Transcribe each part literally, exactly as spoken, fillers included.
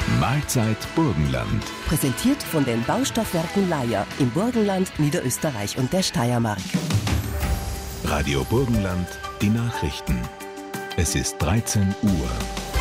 Mahlzeit Burgenland. Präsentiert von den Baustoffwerken Leier im Burgenland, Niederösterreich und der Steiermark. Radio Burgenland, die Nachrichten. Es ist dreizehn Uhr.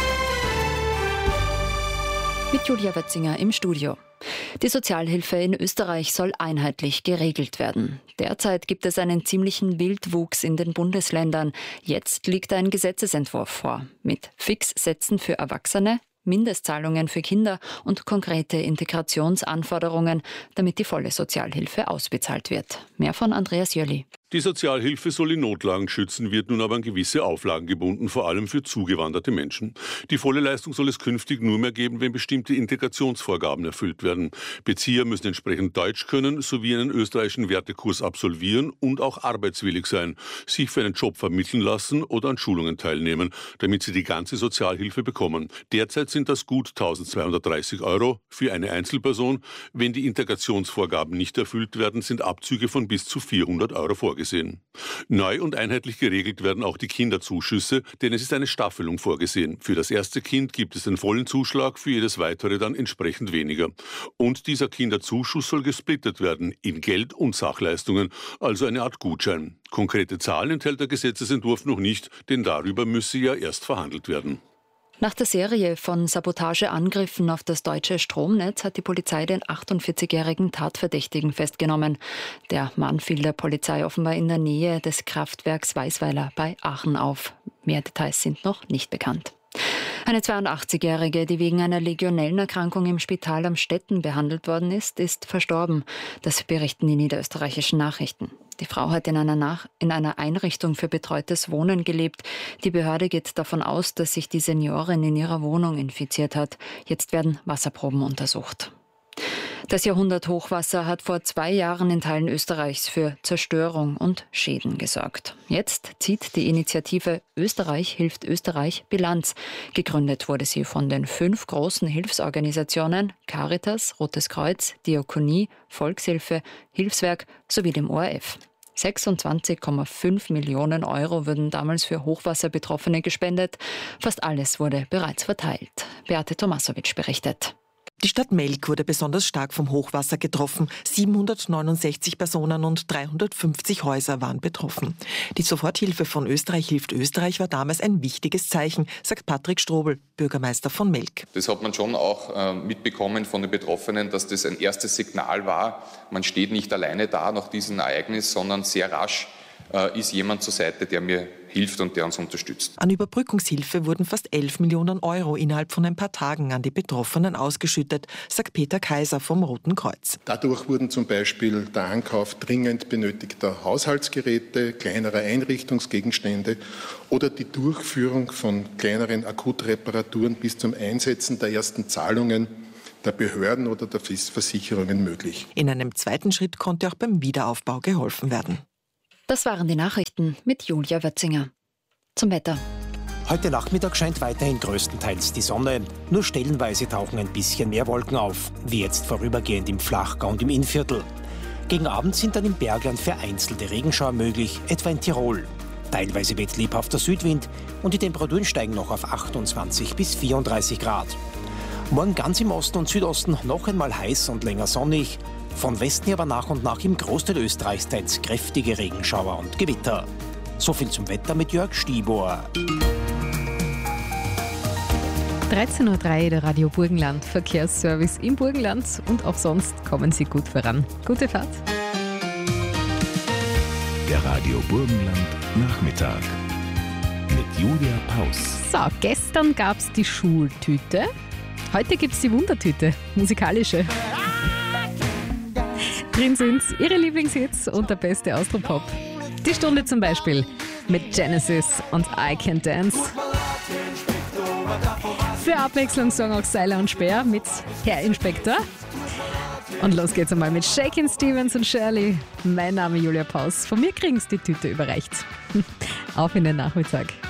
Mit Julia Wetzinger im Studio. Die Sozialhilfe in Österreich soll einheitlich geregelt werden. Derzeit gibt es einen ziemlichen Wildwuchs in den Bundesländern. Jetzt liegt ein Gesetzesentwurf vor mit Fixsätzen für Erwachsene, Mindestzahlungen für Kinder und konkrete Integrationsanforderungen, damit die volle Sozialhilfe ausbezahlt wird. Mehr von Andreas Jöli. Die Sozialhilfe soll in Notlagen schützen, wird nun aber an gewisse Auflagen gebunden, vor allem für zugewanderte Menschen. Die volle Leistung soll es künftig nur mehr geben, wenn bestimmte Integrationsvorgaben erfüllt werden. Bezieher müssen entsprechend Deutsch können, sowie einen österreichischen Wertekurs absolvieren und auch arbeitswillig sein, sich für einen Job vermitteln lassen oder an Schulungen teilnehmen, damit sie die ganze Sozialhilfe bekommen. Derzeit sind das gut eintausendzweihundertdreißig Euro für eine Einzelperson. Wenn die Integrationsvorgaben nicht erfüllt werden, sind Abzüge von bis zu vierhundert Euro vorgesehen. Gesehen. Neu und einheitlich geregelt werden auch die Kinderzuschüsse, denn es ist eine Staffelung vorgesehen. Für das erste Kind gibt es den vollen Zuschlag, für jedes weitere dann entsprechend weniger. Und dieser Kinderzuschuss soll gesplittet werden in Geld- und Sachleistungen, also eine Art Gutschein. Konkrete Zahlen enthält der Gesetzesentwurf noch nicht, denn darüber müsse ja erst verhandelt werden. Nach der Serie von Sabotageangriffen auf das deutsche Stromnetz hat die Polizei den achtundvierzigjährigen Tatverdächtigen festgenommen. Der Mann fiel der Polizei offenbar in der Nähe des Kraftwerks Weisweiler bei Aachen auf. Mehr Details sind noch nicht bekannt. Eine zweiundachtzigjährige, die wegen einer Legionellenerkrankung im Spital am Stetten behandelt worden ist, ist verstorben. Das berichten die niederösterreichischen Nachrichten. Die Frau hat in einer, Nach- in einer Einrichtung für betreutes Wohnen gelebt. Die Behörde geht davon aus, dass sich die Seniorin in ihrer Wohnung infiziert hat. Jetzt werden Wasserproben untersucht. Das Jahrhunderthochwasser hat vor zwei Jahren in Teilen Österreichs für Zerstörung und Schäden gesorgt. Jetzt zieht die Initiative Österreich hilft Österreich Bilanz. Gegründet wurde sie von den fünf großen Hilfsorganisationen Caritas, Rotes Kreuz, Diakonie, Volkshilfe, Hilfswerk sowie dem O R F. sechsundzwanzig Komma fünf Millionen Euro wurden damals für Hochwasserbetroffene gespendet. Fast alles wurde bereits verteilt. Beate Tomasowitsch berichtet. Die Stadt Melk wurde besonders stark vom Hochwasser getroffen. siebenhundertneunundsechzig Personen und dreihundertfünfzig Häuser waren betroffen. Die Soforthilfe von Österreich hilft Österreich war damals ein wichtiges Zeichen, sagt Patrick Strobel, Bürgermeister von Melk. Das hat man schon auch äh, mitbekommen von den Betroffenen, dass das ein erstes Signal war. Man steht nicht alleine da nach diesem Ereignis, sondern sehr rasch äh, ist jemand zur Seite, der mir hilft und der uns unterstützt. An Überbrückungshilfe wurden fast elf Millionen Euro innerhalb von ein paar Tagen an die Betroffenen ausgeschüttet, sagt Peter Kaiser vom Roten Kreuz. Dadurch wurden zum Beispiel der Ankauf dringend benötigter Haushaltsgeräte, kleinerer Einrichtungsgegenstände oder die Durchführung von kleineren Akutreparaturen bis zum Einsetzen der ersten Zahlungen der Behörden oder der Versicherungen möglich. In einem zweiten Schritt konnte auch beim Wiederaufbau geholfen werden. Das waren die Nachrichten mit Julia Wetzinger. Zum Wetter. Heute Nachmittag scheint weiterhin größtenteils die Sonne. Nur stellenweise tauchen ein bisschen mehr Wolken auf, wie jetzt vorübergehend im Flachgau und im Innviertel. Gegen Abend sind dann im Bergland vereinzelte Regenschauer möglich, etwa in Tirol. Teilweise weht lebhafter Südwind und die Temperaturen steigen noch auf achtundzwanzig bis vierunddreißig Grad. Morgen ganz im Osten und Südosten noch einmal heiß und länger sonnig. Von Westen her aber nach und nach im Großteil Österreichs teils kräftige Regenschauer und Gewitter. So viel zum Wetter mit Jörg Stibor. dreizehn Uhr drei, der Radio Burgenland Verkehrsservice im Burgenland und auch sonst kommen Sie gut voran. Gute Fahrt. Der Radio Burgenland Nachmittag mit Julia Paus. So, gestern gab es die Schultüte. Heute gibt es die Wundertüte, musikalische. Drin sind Ihre Lieblingshits und der beste Austropop. Die Stunde zum Beispiel mit Genesis und I Can Dance. Für Abwechslung sagen auch Seiler und Speer mit Herr Inspektor. Und los geht's einmal mit Shakin' Stevens und Shirley. Mein Name Julia Paus. Von mir kriegen Sie die Tüte überreicht. Auf in den Nachmittag.